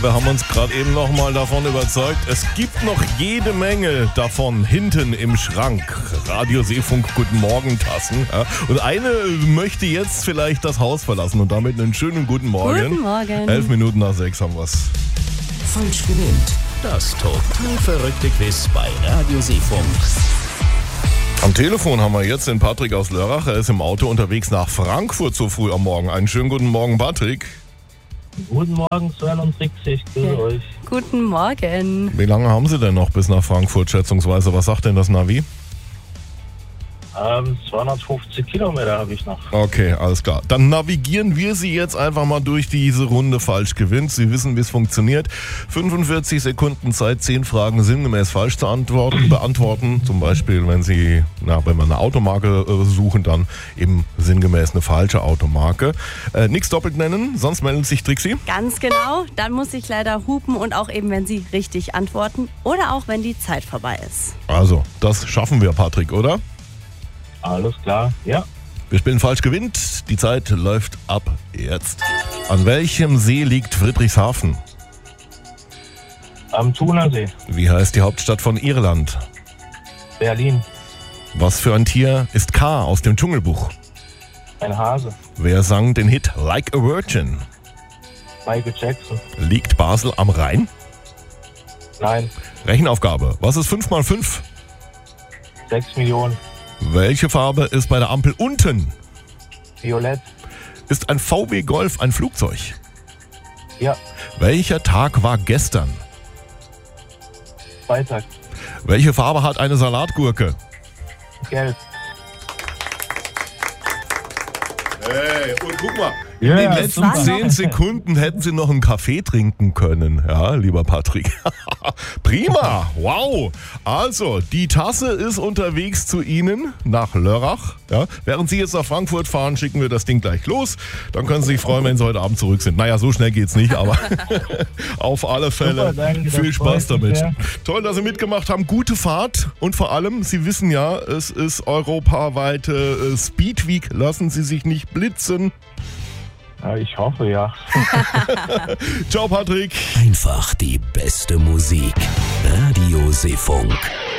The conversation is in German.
wir haben uns gerade eben noch mal davon überzeugt, es gibt noch jede Menge davon hinten im Schrank. Radio Seefunk Guten Morgen Tassen. Ja. Und eine möchte jetzt vielleicht das Haus verlassen und damit einen schönen guten Morgen. Guten Morgen. 11 Minuten nach 6 haben wir's. Falsch gewinnt. Das total verrückte Quiz bei Radio Seefunk. Am Telefon haben wir jetzt den Patrick aus Lörrach. Er ist im Auto unterwegs nach Frankfurt so früh am Morgen. Einen schönen guten Morgen, Patrick. Guten Morgen, Sven und Trixie, ich grüße euch. Guten Morgen. Wie lange haben Sie denn noch bis nach Frankfurt schätzungsweise? Was sagt denn das Navi? 250 Kilometer habe ich noch. Okay, alles klar. Dann navigieren wir Sie jetzt einfach mal durch diese Runde falsch gewinnt. Sie wissen, wie es funktioniert. 45 Sekunden Zeit, 10 Fragen sinngemäß falsch zu beantworten. Zum Beispiel, wenn Sie wenn wir eine Automarke suchen, dann eben sinngemäß eine falsche Automarke. Nichts doppelt nennen, sonst meldet sich Trixie. Ganz genau. Dann muss ich leider hupen und auch eben, wenn Sie richtig antworten oder auch, wenn die Zeit vorbei ist. Also, das schaffen wir, Patrick, oder? Alles klar, ja. Wir spielen falsch gewinnt. Die Zeit läuft ab jetzt. An welchem See liegt Friedrichshafen? Am Thunersee, Wie heißt die Hauptstadt von Irland? Berlin, Was für ein Tier ist K aus dem Dschungelbuch? ein Hase, Wer sang den Hit Like a Virgin? Michael Jackson. Liegt Basel am Rhein? Nein, Rechenaufgabe. Was ist 5 mal 5? 6 Millionen. Welche Farbe ist bei der Ampel unten? Violett, Ist ein VW Golf ein Flugzeug? ja. Welcher Tag war gestern? Freitag, Welche Farbe hat eine Salatgurke? Gelb. Hey, und guck mal, Ja, in den letzten super. 10 Sekunden hätten Sie noch einen Kaffee trinken können. Ja, lieber Patrick. Prima, wow. Also, die Tasse ist unterwegs zu Ihnen nach Lörrach. Ja, während Sie jetzt nach Frankfurt fahren, schicken wir das Ding gleich los. Dann können Sie sich freuen, wenn Sie heute Abend zurück sind. Naja, so schnell geht's nicht, aber auf alle Fälle Super, danke, viel das Spaß freut mich damit. sehr. Toll, dass Sie mitgemacht haben. Gute Fahrt und vor allem, Sie wissen ja, es ist europaweite Speed Week. Lassen Sie sich nicht blitzen. Ja, ich hoffe, ja. Ciao, Patrick. Einfach die beste Musik. Radio Seefunk.